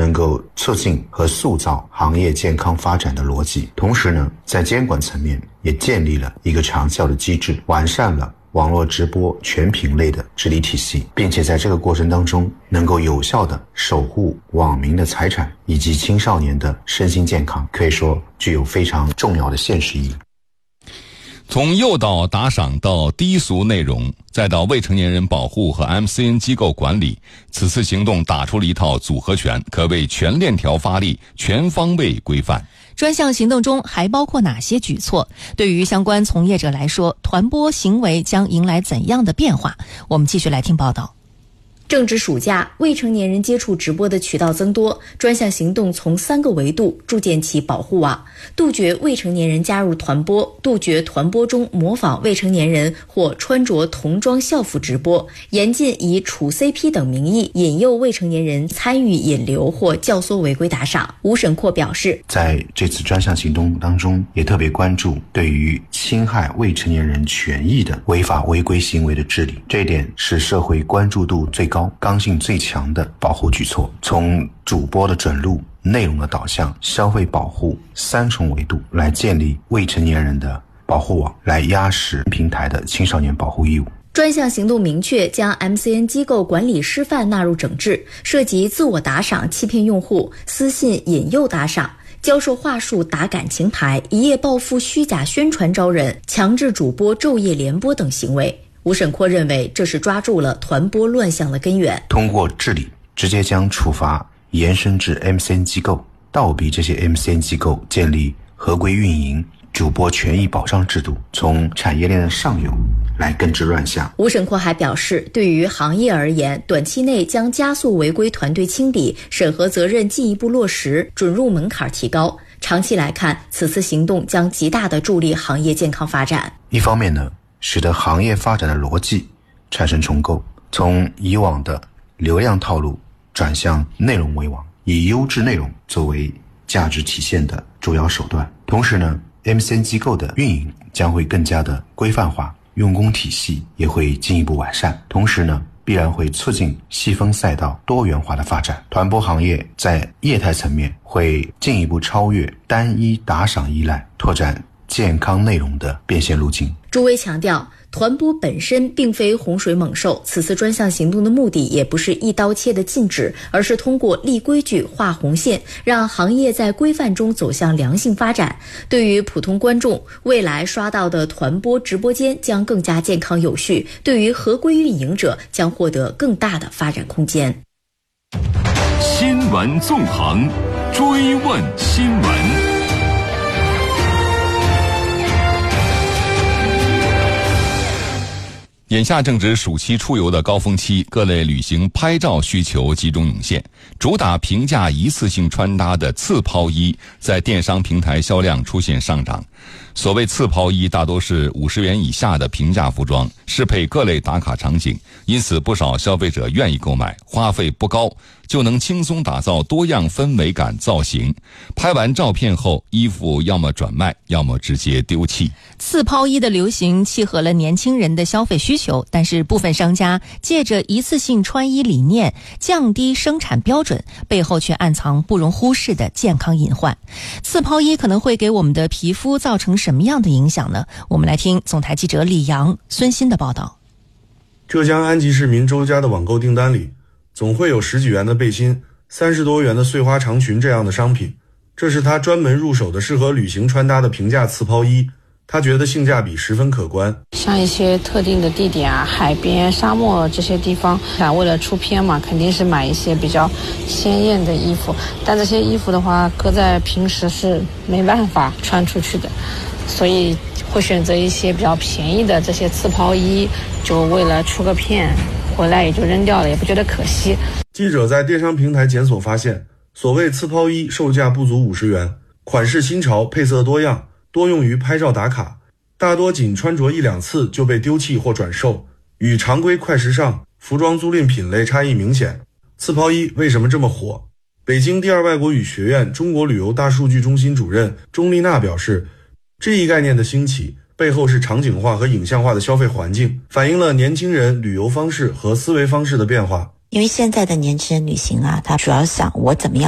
能够促进和塑造行业健康发展的逻辑。同时呢，在监管层面也建立了一个长效的机制，完善了网络直播全品类的治理体系，并且在这个过程当中能够有效地守护网民的财产以及青少年的身心健康，可以说具有非常重要的现实意义。 从诱导打赏到低俗内容，再到未成年人保护和 MCN 机构管理，此次行动打出了一套组合拳，可谓全链条发力，全方位规范。 专项行动中还包括哪些举措？对于相关从业者来说，团播行为将迎来怎样的变化？我们继续来听报道。 正值暑假，未成年人接触直播的渠道增多，专项行动从3个维度筑建起保护网，杜绝未成年人加入团播，杜绝团播中模仿未成年人或穿着童装校服直播，严禁以处 CP 等名义引诱未成年人参与引流或教唆违规打赏。吴审阔表示， 在这次专项行动当中，也特别关注对于侵害未成年人权益的违法违规行为的治理，这一点是社会关注度最高、刚性最强的保护举措。从主播的准入、内容的导向、消费保护3重维度来建立未成年人的保护网，来压实平台的青少年保护义务。 专项行动明确将 MCN 机构管理师范纳入整治，涉及自我打赏欺骗用户、私信引诱打赏、教授话术打感情牌、一夜暴富虚假宣传招人、强制主播昼夜联播等行为。吴审阔认为，这是抓住了团播乱象的根源。 通过治理，直接将处罚延伸至 MCN 机构，倒逼这些 MCN 机构建立合规运营、主播权益保障制度，从产业链的上游来根治乱象。 吴审阔还表示，对于行业而言，短期内将加速违规团队清理，审核责任进一步落实，准入门槛提高。长期来看，此次行动将极大地助力行业健康发展。 一方面呢，使得行业发展的逻辑产生重构，从以往的流量套路转向内容为王，以优质内容作为价值体现的主要手段。同时呢， MCN 机构的运营将会更加的规范化，用工体系也会进一步完善。同时呢，必然会促进细分赛道多元化的发展。团播行业在业态层面会进一步超越单一打赏依赖，拓展健康内容的变现路径。 朱威强调，团播本身并非洪水猛兽，此次专项行动的目的也不是一刀切的禁止，而是通过立规矩、画红线，让行业在规范中走向良性发展。对于普通观众，未来刷到的团播直播间将更加健康有序，对于合规运营者将获得更大的发展空间。 新闻纵横，追问新闻。 眼下正值暑期出游的高峰期，各类旅行拍照需求集中涌现，主打平价一次性穿搭的次抛衣在电商平台销量出现上涨。所谓次抛衣大多是50元以下的平价服装，适配各类打卡场景，因此不少消费者愿意购买，花费不高就能轻松打造多样氛围感造型。拍完照片后，衣服要么转卖，要么直接丢弃。 次抛衣的流行契合了年轻人的消费需求，但是部分商家借着一次性穿衣理念降低生产标准，背后却暗藏不容忽视的健康隐患。次抛衣可能会给我们的皮肤造成什么样的影响呢？我们来听总台记者李阳、孙鑫的报道。 浙江安吉市民周家的网购订单里，总会有10几元的背心、30多元的碎花长裙这样的商品，这是他专门入手的适合旅行穿搭的平价次抛衣，他觉得性价比十分可观。 像一些特定的地点啊，海边、沙漠这些地方，为了出片嘛，肯定是买一些比较鲜艳的衣服，但这些衣服的话，搁在平时是没办法穿出去的，所以会选择一些比较便宜的这些次抛衣，就为了出个片，回来也就扔掉了，也不觉得可惜。 记者在电商平台检索发现，所谓次抛衣售价不足50元，款式新潮，配色多样，多用于拍照打卡，大多仅穿着1、2次就被丢弃或转售，与常规快时尚服装租赁品类差异明显。次抛衣为什么这么火？北京第二外国语学院中国旅游大数据中心主任钟丽娜表示，这一概念的兴起背后是场景化和影像化的消费环境，反映了年轻人旅游方式和思维方式的变化。 因为现在的年轻人旅行啊，他主要想我怎么样